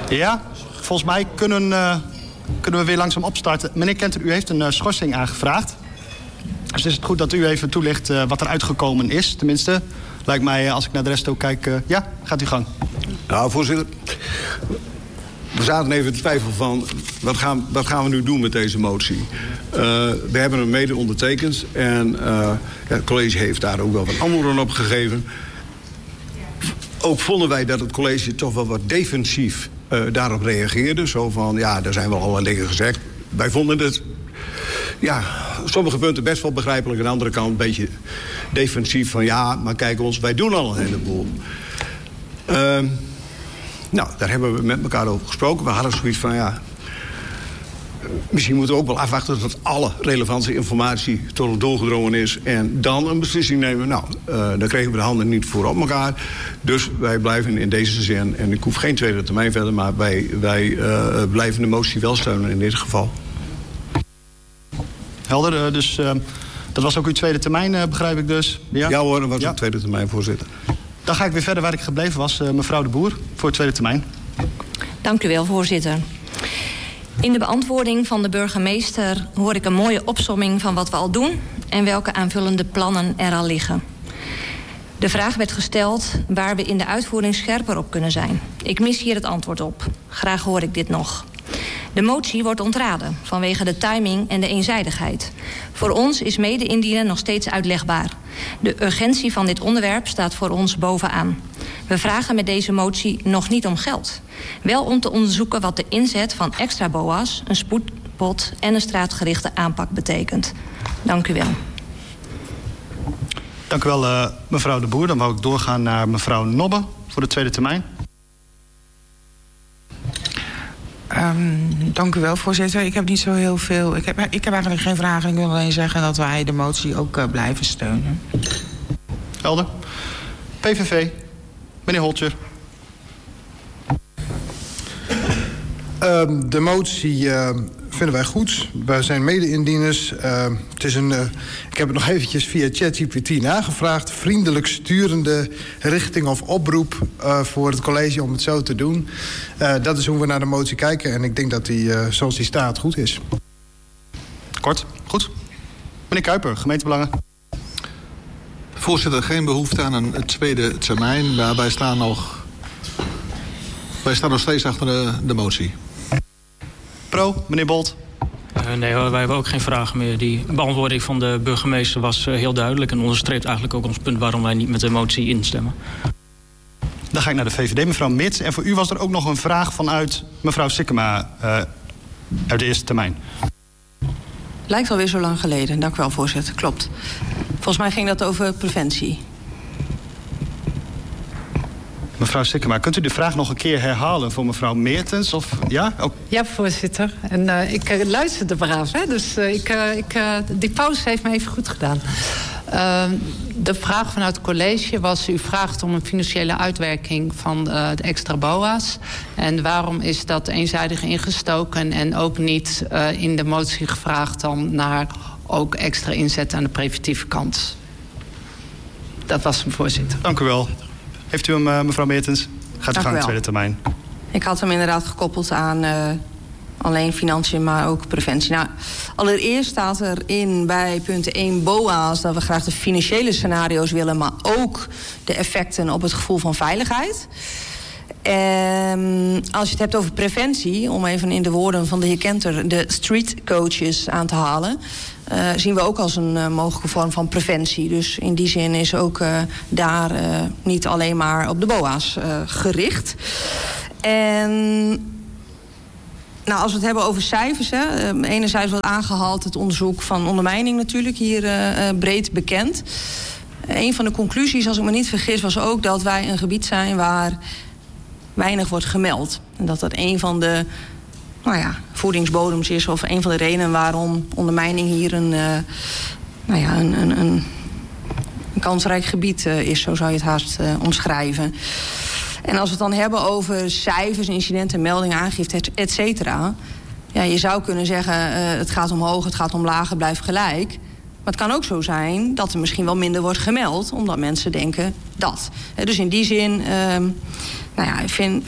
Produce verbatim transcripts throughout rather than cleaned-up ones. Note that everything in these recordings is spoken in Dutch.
Ja, volgens mij kunnen, uh, kunnen we weer langzaam opstarten. Meneer Kenter, u heeft een uh, schorsing aangevraagd. Dus is het goed dat u even toelicht uh, wat er uitgekomen is. Tenminste, lijkt mij, uh, als ik naar de rest ook kijk... Uh, ja, gaat u gang. Nou, voorzitter... We zaten even te twijfelen van, wat gaan, wat gaan we nu doen met deze motie? Uh, we hebben hem mede ondertekend en uh, ja, het college heeft daar ook wel wat antwoorden op gegeven. Ook vonden wij dat het college toch wel wat defensief uh, daarop reageerde. Zo van, ja, daar zijn wel allerlei dingen gezegd. Wij vonden het, ja, sommige punten best wel begrijpelijk. Aan de andere kant een beetje defensief van, ja, maar kijk ons, wij doen al een heleboel. Uh, Nou, daar hebben we met elkaar over gesproken. We hadden zoiets van, ja... Misschien moeten we ook wel afwachten tot alle relevante informatie tot ons doorgedrongen is. En dan een beslissing nemen. Nou, uh, dan kregen we de handen niet voor op elkaar. Dus wij blijven in deze zin, en ik hoef geen tweede termijn verder... maar wij, wij uh, blijven de motie wel steunen in dit geval. Helder, uh, dus uh, dat was ook uw tweede termijn, uh, begrijp ik dus? Ja, ja hoor, dat was ja. uw tweede termijn, voorzitter. Dan ga ik weer verder waar ik gebleven was. Uh, mevrouw de Boer, voor het tweede termijn. Dank u wel, voorzitter. In de beantwoording van de burgemeester hoor ik een mooie opsomming van wat we al doen en welke aanvullende plannen er al liggen. De vraag werd gesteld waar we in de uitvoering scherper op kunnen zijn. Ik mis hier het antwoord op. Graag hoor ik dit nog. De motie wordt ontraden vanwege de timing en de eenzijdigheid. Voor ons is mede-indienen nog steeds uitlegbaar. De urgentie van dit onderwerp staat voor ons bovenaan. We vragen met deze motie nog niet om geld. Wel om te onderzoeken wat de inzet van extra B O A's, een spoedpot en een straatgerichte aanpak betekent. Dank u wel. Dank u wel, uh, mevrouw de Boer. Dan wou ik doorgaan naar mevrouw Nobbe voor de tweede termijn. Um, dank u wel, voorzitter. Ik heb niet zo heel veel... Ik heb, ik heb eigenlijk geen vragen. Ik wil alleen zeggen dat wij de motie ook uh, blijven steunen. Helder. P V V, meneer Holtjer. Uh, de motie uh, vinden wij goed. Wij zijn mede-indieners. Uh, het is een, uh, ik heb het nog eventjes via ChatGPT nagevraagd. Vriendelijk sturende richting of oproep uh, voor het college om het zo te doen. Uh, dat is hoe we naar de motie kijken. En ik denk dat die, uh, zoals die staat, goed is. Kort, goed. Meneer Kuiper, gemeentebelangen. Voorzitter, geen behoefte aan een tweede termijn. Maar wij staan nog, wij staan nog steeds achter de, de motie. Pro, meneer Bolt. Uh, nee hoor, wij hebben ook geen vragen meer. Die beantwoording van de burgemeester was uh, heel duidelijk... en onderstreept eigenlijk ook ons punt waarom wij niet met de motie instemmen. Dan ga ik naar de V V D, mevrouw Mits. En voor u was er ook nog een vraag vanuit mevrouw Sikkema uh, uit de eerste termijn. Lijkt alweer zo lang geleden. Dank u wel, voorzitter. Klopt. Volgens mij ging dat over preventie. Mevrouw Sikkema, kunt u de vraag nog een keer herhalen voor mevrouw Meertens? Of, ja? Oh. Ja, voorzitter. En uh, ik uh, luisterde braaf, hè? Dus uh, ik, uh, ik, uh, die pauze heeft me even goed gedaan. Uh, de vraag vanuit het college was... u vraagt om een financiële uitwerking van uh, de extra B O A's. En waarom is dat eenzijdig ingestoken... en ook niet uh, in de motie gevraagd dan naar ook extra inzet aan de preventieve kant? Dat was hem, voorzitter. Dank u wel. Heeft u hem, uh, mevrouw Meertens? Gaat u gang de tweede termijn. Ik had hem inderdaad gekoppeld aan uh, alleen financiën, maar ook preventie. Nou, allereerst staat er in bij punt één B O A's... dat we graag de financiële scenario's willen... maar ook de effecten op het gevoel van veiligheid. En als je het hebt over preventie... om even in de woorden van de heer Kenter... de street coaches aan te halen... Uh, zien we ook als een uh, mogelijke vorm van preventie. Dus in die zin is ook uh, daar uh, niet alleen maar op de B O A's uh, gericht. En nou, als we het hebben over cijfers... Hè, uh, enerzijds wordt aangehaald het onderzoek van ondermijning natuurlijk... hier uh, uh, breed bekend. Uh, een van de conclusies, als ik me niet vergis... was ook dat wij een gebied zijn waar weinig wordt gemeld. En dat dat een van de... nou ja, voedingsbodems is... of een van de redenen waarom ondermijning hier een, uh, nou ja, een, een, een, een kansrijk gebied uh, is. Zo zou je het haast uh, omschrijven. En als we het dan hebben over cijfers, incidenten, meldingen, aangifte, et cetera... ja, je zou kunnen zeggen, uh, het gaat omhoog, het gaat omlaag, het blijft gelijk. Maar het kan ook zo zijn dat er misschien wel minder wordt gemeld... omdat mensen denken dat. Uh, dus in die zin, uh, nou ja, ik vind...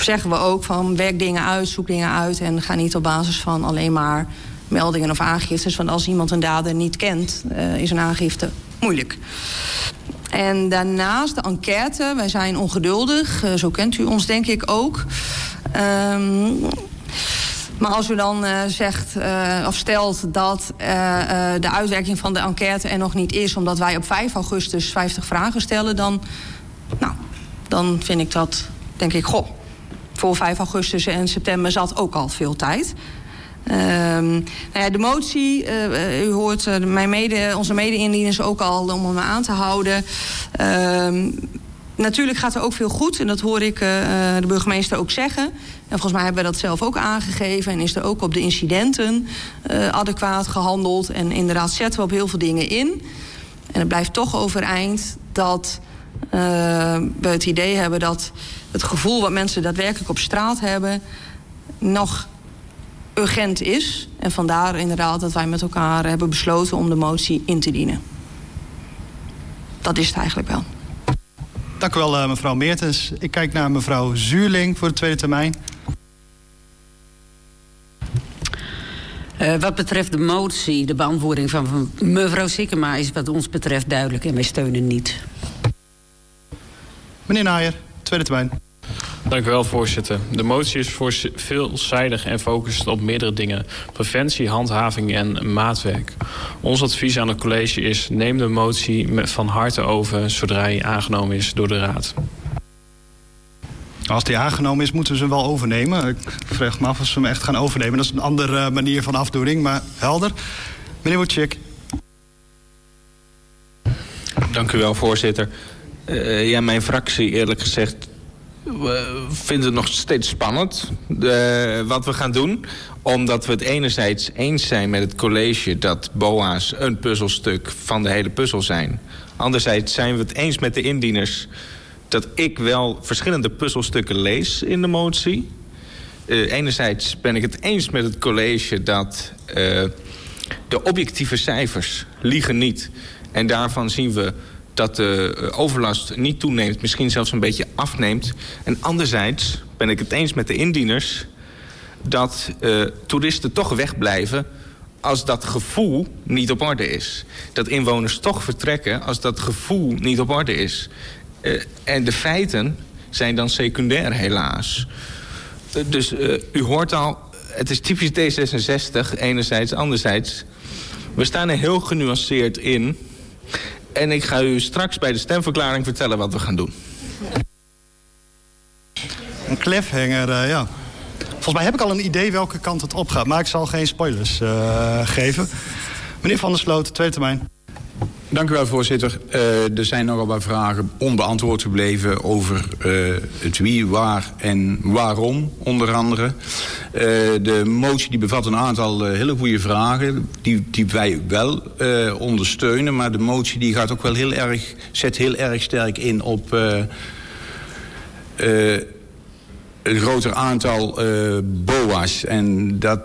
zeggen we ook van werk dingen uit, zoek dingen uit en ga niet op basis van alleen maar meldingen of aangiftes. Want als iemand een dader niet kent, uh, is een aangifte moeilijk. En daarnaast de enquête. Wij zijn ongeduldig. Uh, zo kent u ons denk ik ook. Um, maar als u dan uh, zegt uh, of stelt dat uh, uh, de uitwerking van de enquête er nog niet is, omdat wij op vijf augustus vijftig vragen stellen, dan, nou, dan vind ik dat, denk ik, goh, voor vijf augustus en september zat ook al veel tijd. Um, nou ja, de motie, uh, u hoort uh, mijn mede, onze mede-indieners ook al om hem aan te houden. Um, natuurlijk gaat er ook veel goed en dat hoor ik uh, de burgemeester ook zeggen. En volgens mij hebben we dat zelf ook aangegeven en is er ook op de incidenten uh, adequaat gehandeld. En inderdaad zetten we op heel veel dingen in. En het blijft toch overeind dat uh, we het idee hebben dat het gevoel wat mensen daadwerkelijk op straat hebben nog urgent is. En vandaar inderdaad dat wij met elkaar hebben besloten om de motie in te dienen. Dat is het eigenlijk wel. Dank u wel, uh, mevrouw Meertens. Ik kijk naar mevrouw Zuurling voor de tweede termijn. Uh, wat betreft de motie, de beantwoording van, van mevrouw Sikkema is wat ons betreft duidelijk en wij steunen niet. Meneer Naaier, tweede termijn. Dank u wel, voorzitter. De motie is veelzijdig en focust op meerdere dingen. Preventie, handhaving en maatwerk. Ons advies aan het college is: neem de motie met van harte over zodra hij aangenomen is door de Raad. Als die aangenomen is, moeten we ze wel overnemen. Ik vraag me af of ze hem echt gaan overnemen. Dat is een andere manier van afdoening, maar helder. Meneer Wojcik. Dank u wel, voorzitter. Uh, ja, mijn fractie, eerlijk gezegd, we vinden het nog steeds spannend uh, wat we gaan doen. Omdat we het enerzijds eens zijn met het college dat B O A's een puzzelstuk van de hele puzzel zijn. Anderzijds zijn we het eens met de indieners dat ik wel verschillende puzzelstukken lees in de motie. Uh, enerzijds ben ik het eens met het college dat uh, de objectieve cijfers liegen niet. En daarvan zien we dat de overlast niet toeneemt, misschien zelfs een beetje afneemt. En anderzijds ben ik het eens met de indieners dat uh, toeristen toch wegblijven als dat gevoel niet op orde is. Dat inwoners toch vertrekken als dat gevoel niet op orde is. Uh, en de feiten zijn dan secundair, helaas. Uh, dus uh, u hoort al, het is typisch D zesenzestig, enerzijds, anderzijds. We staan er heel genuanceerd in. En ik ga u straks bij de stemverklaring vertellen wat we gaan doen. Een cliffhanger, uh, ja. Volgens mij heb ik al een idee welke kant het op gaat. Maar ik zal geen spoilers uh, geven. Meneer Van der Sloot, tweede termijn. Dank u wel, voorzitter. Uh, er zijn nogal wat vragen onbeantwoord gebleven over uh, het wie, waar en waarom, onder andere. Uh, de motie die bevat een aantal uh, hele goede vragen die, die wij wel uh, ondersteunen. Maar de motie die gaat ook wel heel erg, zet heel erg sterk in op uh, uh, een groter aantal uh, B O A's. En dat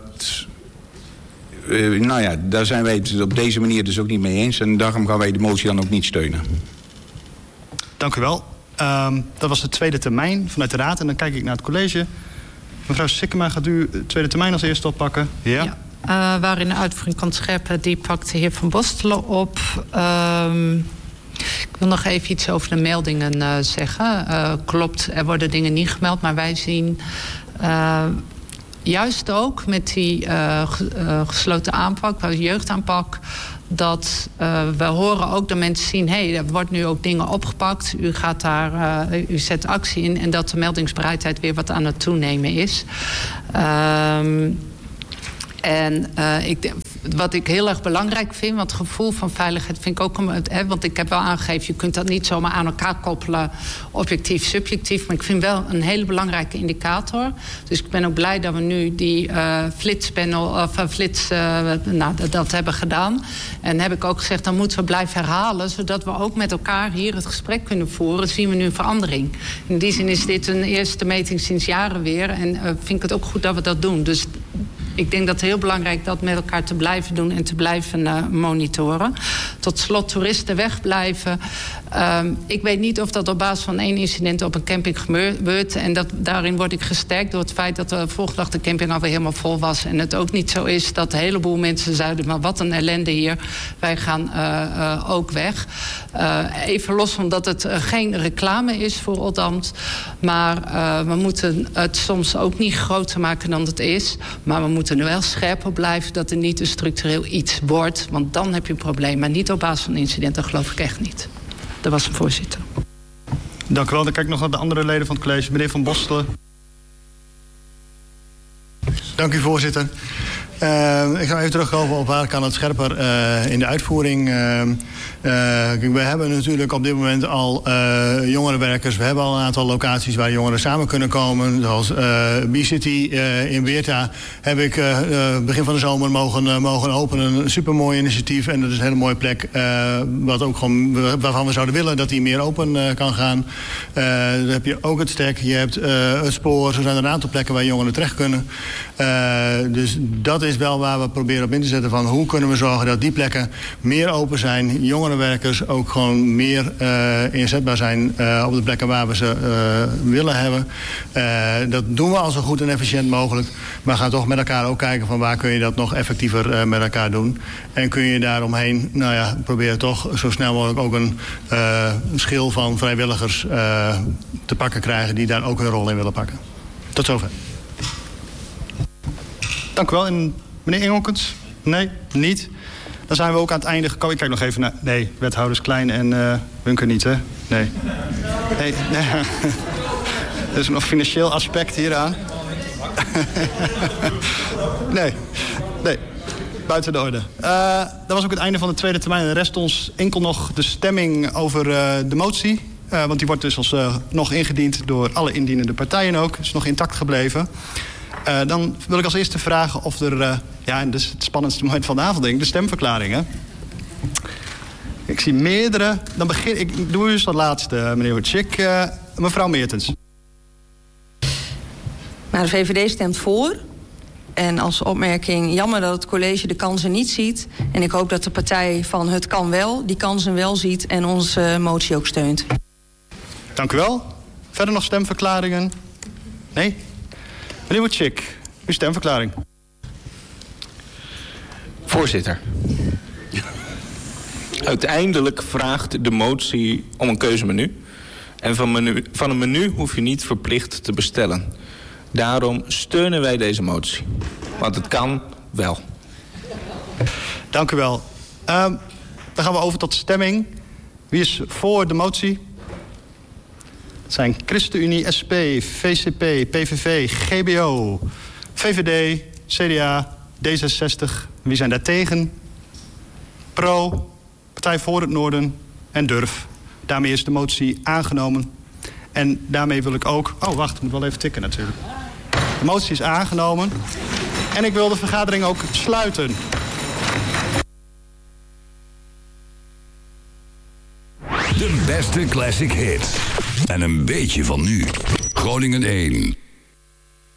Uh, nou ja, daar zijn wij het op deze manier dus ook niet mee eens. En daarom gaan wij de motie dan ook niet steunen. Dank u wel. Um, dat was de tweede termijn vanuit de Raad. En dan kijk ik naar het college. Mevrouw Sikkema, gaat u de tweede termijn als eerste oppakken? Ja. ja. Uh, waarin de uitvoering kan scheppen, die pakt de heer Van Bostelen op. Um, ik wil nog even iets over de meldingen uh, zeggen. Uh, klopt, er worden dingen niet gemeld, maar wij zien Uh, juist ook met die uh, uh, gesloten aanpak, jeugdaanpak, dat uh, we horen ook dat mensen zien, hé, hey, er wordt nu ook dingen opgepakt. U gaat daar, uh, u zet actie in en dat de meldingsbereidheid weer wat aan het toenemen is. Um, En uh, ik, wat ik heel erg belangrijk vind, want het gevoel van veiligheid vind ik ook, hè, want ik heb wel aangegeven, je kunt dat niet zomaar aan elkaar koppelen, objectief, subjectief, maar ik vind wel een hele belangrijke indicator. Dus ik ben ook blij dat we nu die uh, flitspanel, of uh, flits, uh, nou, dat, dat hebben gedaan. En heb ik ook gezegd, dan moeten we blijven herhalen, zodat we ook met elkaar hier het gesprek kunnen voeren. Zien we nu een verandering. In die zin is dit een eerste meting sinds jaren weer, en uh, vind ik het ook goed dat we dat doen. Dus ik denk dat het heel belangrijk is dat met elkaar te blijven doen en te blijven uh, monitoren. Tot slot, toeristen wegblijven. Um, ik weet niet of dat op basis van één incident op een camping gebeurt. En dat, daarin word ik gesterkt door het feit dat de volgende dag de camping alweer helemaal vol was. En het ook niet zo is dat een heleboel mensen zeiden, maar wat een ellende hier. Wij gaan uh, uh, ook weg. Uh, even los van dat het uh, geen reclame is voor Oldambt. Maar uh, we moeten het soms ook niet groter maken dan het is. Maar we moeten er wel scherp op blijven dat er niet een structureel iets wordt. Want dan heb je een probleem. Maar niet op basis van incidenten, dat geloof ik echt niet. Dat was de voorzitter. Dank u wel. Dan kijk ik nog naar de andere leden van het college. Meneer Van Bosselen. Dank u, voorzitter. Uh, ik ga even terugkomen op waar kan het scherper uh, in de uitvoering. Uh, uh, we hebben natuurlijk op dit moment al uh, jongerenwerkers. We hebben al een aantal locaties waar jongeren samen kunnen komen. Zoals uh, B-City uh, in Beerta heb ik uh, uh, begin van de zomer mogen, uh, mogen openen. Een supermooi initiatief en dat is een hele mooie plek. Uh, wat ook gewoon, waarvan we zouden willen dat die meer open uh, kan gaan. Uh, dan heb je ook het stek, je hebt uh, het spoor. Er zijn een aantal plekken waar jongeren terecht kunnen. Uh, dus dat is wel waar we proberen op in te zetten van hoe kunnen we zorgen dat die plekken meer open zijn. Jongerenwerkers ook gewoon meer uh, inzetbaar zijn uh, op de plekken waar we ze uh, willen hebben. Uh, dat doen we al zo goed en efficiënt mogelijk. Maar gaan toch met elkaar ook kijken van waar kun je dat nog effectiever uh, met elkaar doen. En kun je daaromheen, nou ja, proberen toch zo snel mogelijk ook een uh, schil van vrijwilligers uh, te pakken krijgen die daar ook hun rol in willen pakken. Tot zover. Dank u wel. En meneer Engelkens? Nee, niet. Dan zijn we ook aan het einde gekomen. Ik kijk nog even naar... Nee, wethouders Klein en uh, Bunker niet, hè? Nee. Nee, nee. Er is nog financieel aspect hieraan. Nee, nee. Buiten de orde. Uh, dat was ook het einde van de tweede termijn. Er rest ons enkel nog de stemming over uh, de motie. Uh, want die wordt dus als, uh, nog ingediend door alle indienende partijen ook. Is nog intact gebleven. Uh, dan wil ik als eerste vragen of er... Uh, ja, en dat is het spannendste moment van de avond, denk ik. De stemverklaringen. Ik zie meerdere. Dan begin ik. Ik doe eens dat laatste, meneer Wojcik. Uh, mevrouw Meertens. Maar de V V D stemt voor. En als opmerking, jammer dat het college de kansen niet ziet. En ik hoop dat de partij van Het Kan Wel die kansen wel ziet en onze motie ook steunt. Dank u wel. Verder nog stemverklaringen? Nee? Meneer Wojcik, uw stemverklaring. Voorzitter. Uiteindelijk vraagt de motie om een keuzemenu. En van, menu, van een menu hoef je niet verplicht te bestellen. Daarom steunen wij deze motie. Want het kan wel. Dank u wel. Uh, dan gaan we over tot stemming. Wie is voor de motie? Het zijn ChristenUnie, S P, V C P, P V V, G B O, V V D, C D A, D zesenzestig. Wie zijn daar tegen? Pro, Partij voor het Noorden en Durf. Daarmee is de motie aangenomen. En daarmee wil ik ook... Oh, wacht, ik moet wel even tikken natuurlijk. De motie is aangenomen. En ik wil de vergadering ook sluiten. De beste classic hits. En een beetje van nu. Groningen één.